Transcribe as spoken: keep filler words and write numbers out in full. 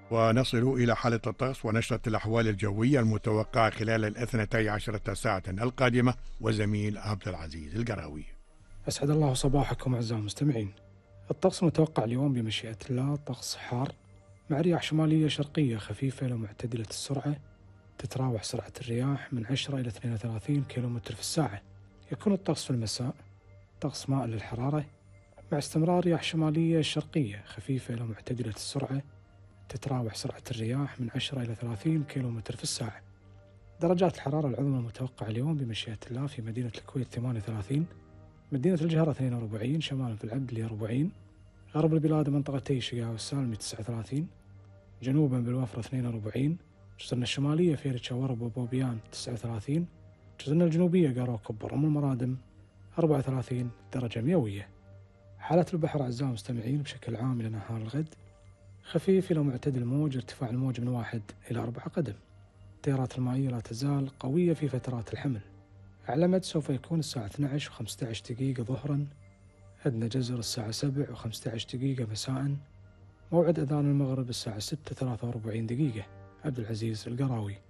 ونصل إلى حالة الطقس ونشرة الأحوال الجوية المتوقعة خلال الاثنتي عشرة ساعة القادمة، وزميل عبد العزيز القراوي. أسعد الله صباحكم أعزائي المستمعين. الطقس المتوقع اليوم بمشيئة الله طقس حار مع رياح شمالية شرقية خفيفة إلى معتدلة السرعة، تتراوح سرعة الرياح من عشرة إلى اثنين وثلاثين كيلومتر في الساعة. يكون الطقس في المساء طقس مائل للحرارة مع استمرار رياح شمالية شرقية خفيفة إلى معتدلة السرعة، تتراوح سرعة الرياح من عشرة إلى ثلاثين كيلومتر في الساعة. درجات الحرارة العظمى المتوقعة اليوم بمشيئة الله في مدينة الكويت ثمانية وثلاثين، مدينة الجهرة اثنين وأربعين، شمالا في العبدلية أربعين، غرب البلاد منطقتي شقاوة والسالمي تسعة وثلاثين، جنوبا بالوفرة اثنين وأربعين، جزرنا الشمالية فيرتشا ورب وبوبيان تسعة وثلاثين، جزرنا الجنوبية قارو كبر أم المرادم أربعة وثلاثين درجة مئوية. حالة البحر أعزائي المستمعين بشكل عام إلى نهار الغد خفيف إلى معتدل الموج، ارتفاع الموج من واحد إلى أربعة قدم. التيارات المائية لا تزال قوية في فترات الحمل. أعلى مد سوف يكون الساعة اثنتي عشرة وخمسة عشر دقيقة ظهرا، أدنى جزر الساعة سبعة وخمسة عشر دقيقة مساء، موعد أذان المغرب الساعة ستة وثلاثة وأربعين دقيقة. عبد العزيز القراوي.